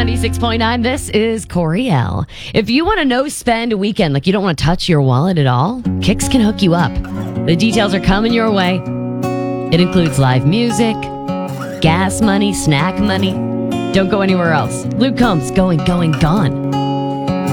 96.9, this is Coriel. If you want a no-spend weekend, like you don't want to touch your wallet at all, Kix can hook you up. The details are coming your way. It includes live music, gas money, snack money. Don't go anywhere else. Luke Combs, going, gone.